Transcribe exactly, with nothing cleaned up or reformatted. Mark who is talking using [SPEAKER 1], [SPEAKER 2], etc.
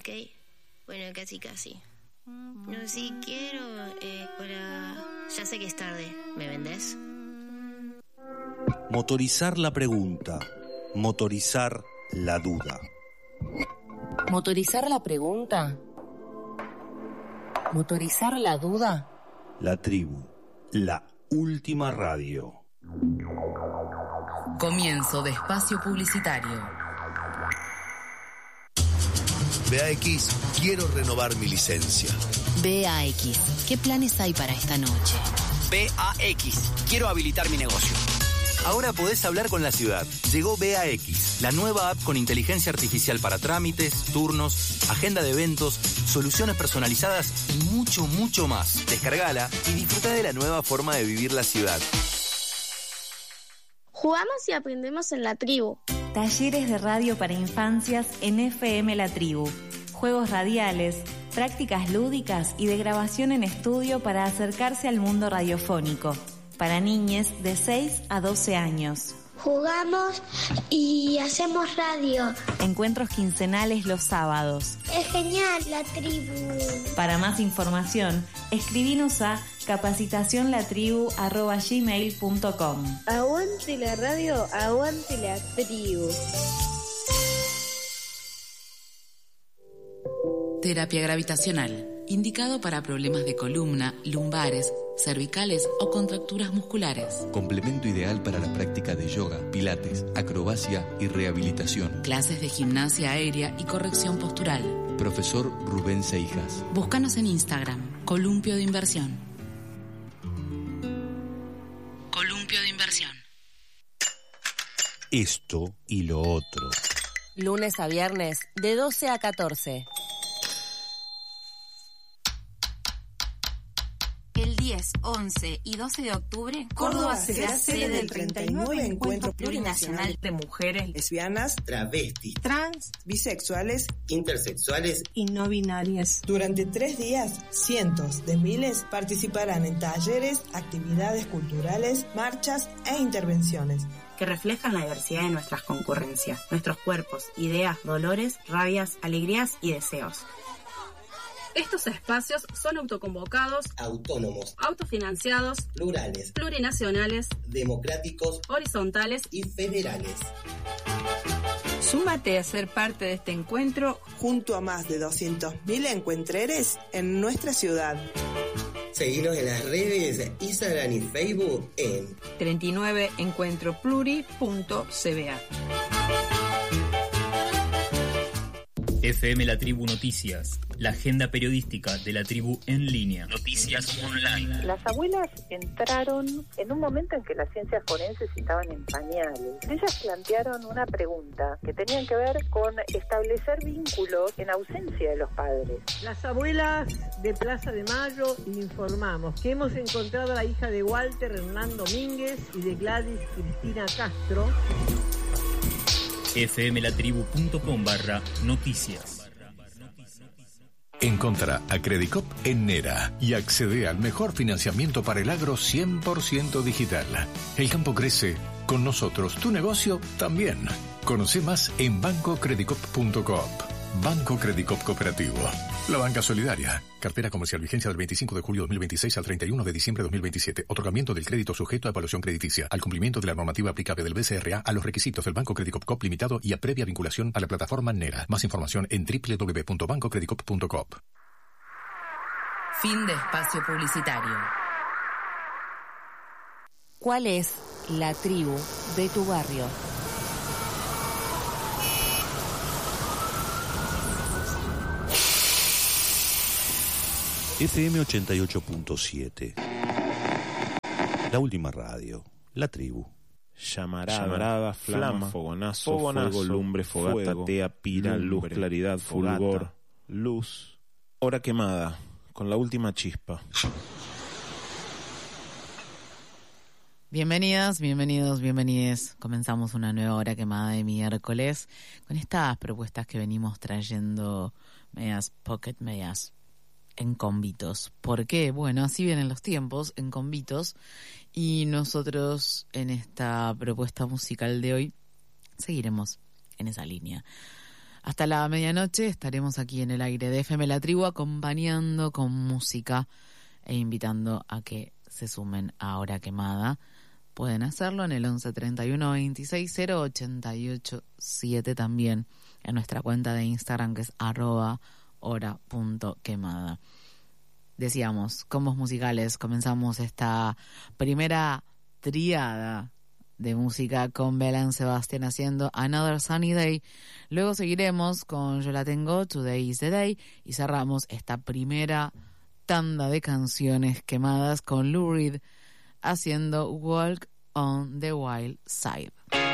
[SPEAKER 1] Ok, bueno, casi casi. No, si quiero, eh, para... Ya sé que es tarde, ¿me vendés?
[SPEAKER 2] Motorizar la pregunta, motorizar la duda.
[SPEAKER 3] Motorizar la pregunta, motorizar la duda.
[SPEAKER 2] La tribu, la última radio.
[SPEAKER 3] Comienzo de espacio publicitario.
[SPEAKER 4] B A X, quiero renovar mi licencia.
[SPEAKER 5] B A X, ¿qué planes hay para esta noche?
[SPEAKER 6] B A X, quiero habilitar mi negocio.
[SPEAKER 7] Ahora podés hablar con la ciudad. Llegó B A X, la nueva app con inteligencia artificial para trámites, turnos, agenda de eventos, soluciones personalizadas y mucho, mucho más. Descargala y disfruta de la nueva forma de vivir la ciudad.
[SPEAKER 8] Jugamos y aprendemos en la tribu.
[SPEAKER 9] Talleres de radio para infancias en F M La Tribu. Juegos radiales, prácticas lúdicas y de grabación en estudio para acercarse al mundo radiofónico. Para niñes de seis a doce años.
[SPEAKER 8] Jugamos y hacemos radio.
[SPEAKER 9] Encuentros quincenales los sábados.
[SPEAKER 8] Es genial la tribu.
[SPEAKER 9] Para más información, escribinos a capacitacionlatribu arroba gmail punto com.
[SPEAKER 10] Aguante la radio, aguante la tribu.
[SPEAKER 3] Terapia gravitacional, indicado para problemas de columna, lumbares, cervicales o contracturas musculares.
[SPEAKER 11] Complemento ideal para la práctica de yoga, pilates, acrobacia y rehabilitación.
[SPEAKER 3] Clases de gimnasia aérea y corrección postural.
[SPEAKER 11] Profesor Rubén Seijas.
[SPEAKER 3] Búscanos en Instagram, Columpio de Inversión. Columpio de Inversión.
[SPEAKER 2] Esto y lo otro.
[SPEAKER 5] Lunes a viernes, de doce a catorce.
[SPEAKER 12] El diez, once y doce de octubre, Córdoba será sede del treinta y nueve Encuentro Plurinacional de Mujeres
[SPEAKER 13] Lesbianas,
[SPEAKER 14] Travestis,
[SPEAKER 13] Trans, Bisexuales,
[SPEAKER 14] Intersexuales
[SPEAKER 13] y No binarias. Durante tres días, cientos de miles participarán en talleres, actividades culturales, marchas e intervenciones
[SPEAKER 15] que reflejan la diversidad de nuestras concurrencias, nuestros cuerpos, ideas, dolores, rabias, alegrías y deseos.
[SPEAKER 16] Estos espacios son autoconvocados,
[SPEAKER 14] autónomos,
[SPEAKER 16] autofinanciados,
[SPEAKER 14] plurales,
[SPEAKER 16] plurinacionales,
[SPEAKER 14] democráticos,
[SPEAKER 16] horizontales
[SPEAKER 14] y federales.
[SPEAKER 17] Súmate a ser parte de este encuentro
[SPEAKER 13] junto a más de doscientos mil encuentreres en nuestra ciudad.
[SPEAKER 14] Seguinos en las redes Instagram y Facebook en
[SPEAKER 17] treinta y nueve encuentro pluri punto c b a.
[SPEAKER 18] F M La Tribu Noticias, la agenda periodística de la tribu en línea. Noticias online.
[SPEAKER 19] Las abuelas entraron en un momento en que las ciencias forenses estaban en pañales. Ellas plantearon una pregunta que tenían que ver con establecer vínculos en ausencia de los padres.
[SPEAKER 20] Las abuelas de Plaza de Mayo informamos que hemos encontrado a la hija de Walter Hernán Domínguez y de Gladys Cristina Castro.
[SPEAKER 18] fmlatribu.com barra noticias.
[SPEAKER 4] Encontrá a Credicop en Nera y accede al mejor financiamiento para el agro cien por ciento digital. El campo crece, con nosotros tu negocio también. Conoce más en banco credicop punto coop. Banco Credicop Cooperativo. La banca solidaria. Cartera comercial, vigencia del veinticinco de julio de dos mil veintiséis al treinta y uno de diciembre de dos mil veintisiete. Otorgamiento del crédito sujeto a evaluación crediticia. Al cumplimiento de la normativa aplicable del B C R A a los requisitos del Banco Credicop Coop Limitado y a previa vinculación a la plataforma Nera. Más información en doble u doble u doble u punto banco credicop punto coop.
[SPEAKER 3] Fin de espacio publicitario.
[SPEAKER 5] ¿Cuál es la tribu de tu barrio?
[SPEAKER 2] F M ochenta y ocho punto siete. La última radio. La tribu.
[SPEAKER 7] Llamarada, Llamarada flama, flama, fogonazo, fogonazo, fuego, lumbre, fogata, fuego, tea, pira, lumbre, luz, claridad, fogata, fulgor, luz, hora quemada, con la última chispa.
[SPEAKER 3] Bienvenidas, bienvenidos, bienvenides. Comenzamos una nueva hora quemada de miércoles con estas propuestas que venimos trayendo, medias pocket, medias en convitos. ¿Por qué? Bueno, así vienen los tiempos, en convitos, y nosotros en esta propuesta musical de hoy seguiremos en esa línea. Hasta la medianoche estaremos aquí en el aire de F M La Tribu acompañando con música e invitando a que se sumen a Hora Quemada. Pueden hacerlo en el once treinta y uno veintiséis cero ochenta y ocho siete, también en nuestra cuenta de Instagram, que es arroba hora punto quemada. Decíamos, combos musicales, comenzamos esta primera triada de música con Belén Sebastián haciendo Another Sunny Day. Luego seguiremos con Yo la tengo, Today is the Day, y cerramos esta primera tanda de canciones quemadas con Lou Reed haciendo Walk on the Wild Side.